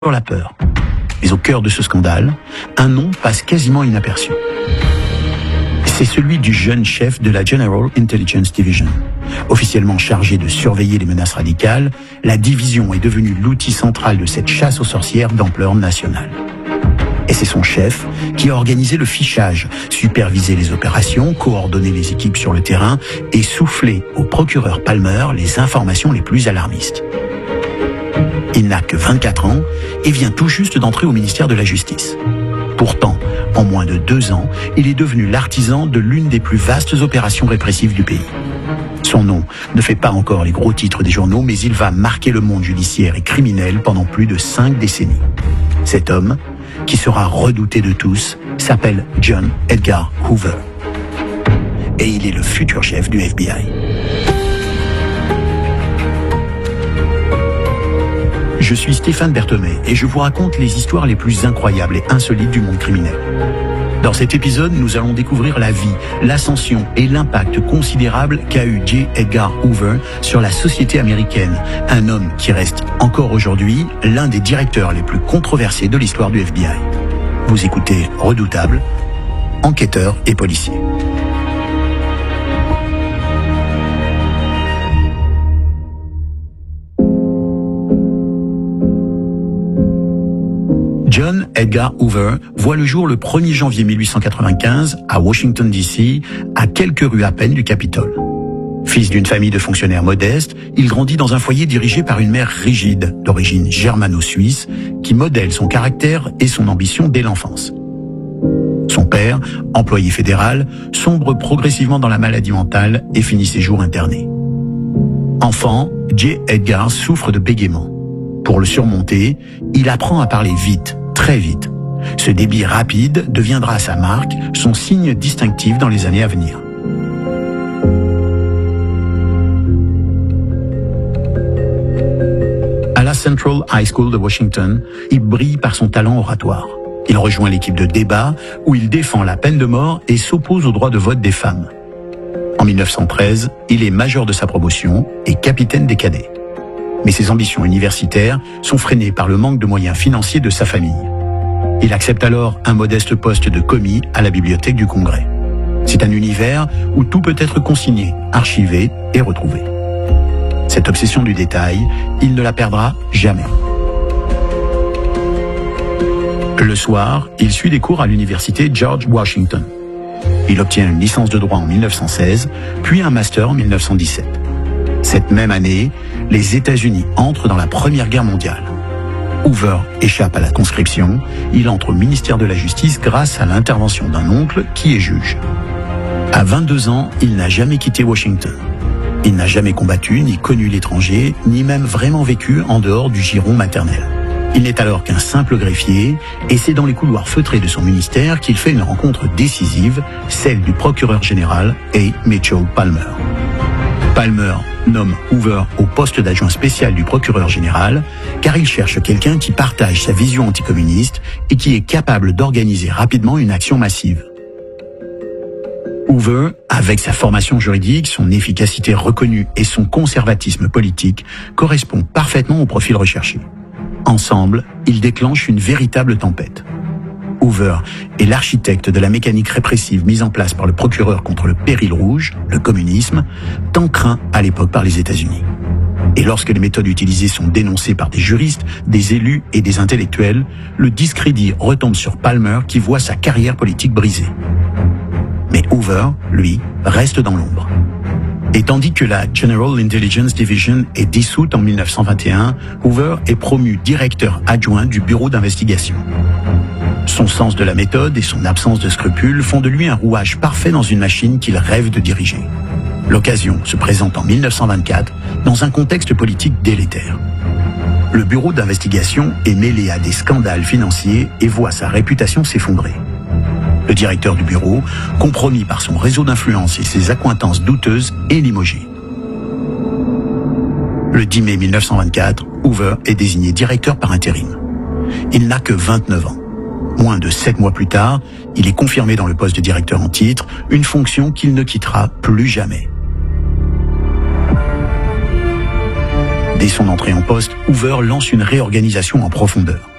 la peur. Mais au cœur de ce scandale, un nom passe quasiment inaperçu. C'est celui du jeune chef de la General Intelligence Division. Officiellement chargé de surveiller les menaces radicales, la division est devenue l'outil central de cette chasse aux sorcières d'ampleur nationale. Et c'est son chef qui a organisé le fichage, supervisé les opérations, coordonné les équipes sur le terrain et soufflé au procureur Palmer les informations les plus alarmistes. Il n'a que 24 ans et vient tout juste d'entrer au ministère de la Justice. Pourtant, en moins de 2 ans, il est devenu l'artisan de l'une des plus vastes opérations répressives du pays. Son nom ne fait pas encore les gros titres des journaux, mais il va marquer le monde judiciaire et criminel pendant plus de 5 décennies. Cet homme, qui sera redouté de tous, s'appelle John Edgar Hoover. Et il est le futur chef du FBI. Je suis Stéphane Berthomé et je vous raconte les histoires les plus incroyables et insolites du monde criminel. Dans cet épisode, nous allons découvrir la vie, l'ascension et l'impact considérable qu'a eu J. Edgar Hoover sur la société américaine, un homme qui reste encore aujourd'hui l'un des directeurs les plus controversés de l'histoire du FBI. Vous écoutez Redoutable, enquêteurs et policiers. John Edgar Hoover voit le jour le 1er janvier 1895 à Washington D.C., à quelques rues à peine du Capitole. Fils d'une famille de fonctionnaires modestes, il grandit dans un foyer dirigé par une mère rigide, d'origine germano-suisse, qui modèle son caractère et son ambition dès l'enfance. Son père, employé fédéral, sombre progressivement dans la maladie mentale et finit ses jours interné. Enfant, J. Edgar souffre de bégaiement. Pour le surmonter, il apprend à parler vite, très vite. Ce débit rapide deviendra sa marque, son signe distinctif dans les années à venir. À la Central High School de Washington, il brille par son talent oratoire. Il rejoint l'équipe de débat où il défend la peine de mort et s'oppose au droit de vote des femmes. En 1913, il est major de sa promotion et capitaine des cadets. Mais ses ambitions universitaires sont freinées par le manque de moyens financiers de sa famille. Il accepte alors un modeste poste de commis à la bibliothèque du Congrès. C'est un univers où tout peut être consigné, archivé et retrouvé. Cette obsession du détail, il ne la perdra jamais. Le soir, il suit des cours à l'université George Washington. Il obtient une licence de droit en 1916, puis un master en 1917. Cette même année, les États-Unis entrent dans la Première Guerre mondiale. Hoover échappe à la conscription, il entre au ministère de la Justice grâce à l'intervention d'un oncle qui est juge. À 22 ans, il n'a jamais quitté Washington. Il n'a jamais combattu, ni connu l'étranger, ni même vraiment vécu en dehors du giron maternel. Il n'est alors qu'un simple greffier, et c'est dans les couloirs feutrés de son ministère qu'il fait une rencontre décisive, celle du procureur général A. Mitchell Palmer. Palmer nomme Hoover au poste d'adjoint spécial du procureur général, car il cherche quelqu'un qui partage sa vision anticommuniste et qui est capable d'organiser rapidement une action massive. Hoover, avec sa formation juridique, son efficacité reconnue et son conservatisme politique, correspond parfaitement au profil recherché. Ensemble, ils déclenchent une véritable tempête. Hoover est l'architecte de la mécanique répressive mise en place par le procureur contre le péril rouge, le communisme, tant craint à l'époque par les États-Unis. Et lorsque les méthodes utilisées sont dénoncées par des juristes, des élus et des intellectuels, le discrédit retombe sur Palmer qui voit sa carrière politique brisée. Mais Hoover, lui, reste dans l'ombre. Et tandis que la General Intelligence Division est dissoute en 1921, Hoover est promu directeur adjoint du bureau d'investigation. Son sens de la méthode et son absence de scrupules font de lui un rouage parfait dans une machine qu'il rêve de diriger. L'occasion se présente en 1924 dans un contexte politique délétère. Le bureau d'investigation est mêlé à des scandales financiers et voit sa réputation s'effondrer. Le directeur du bureau, compromis par son réseau d'influence et ses accointances douteuses, est limogé. Le 10 mai 1924, Hoover est désigné directeur par intérim. Il n'a que 29 ans. Moins de 7 mois plus tard, il est confirmé dans le poste de directeur en titre, une fonction qu'il ne quittera plus jamais. Dès son entrée en poste, Hoover lance une réorganisation en profondeur.